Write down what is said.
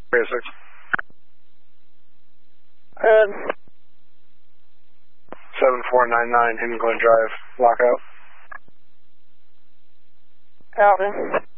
Basic. Good. 7499 Hidden Glen Drive. Lockout. Copy.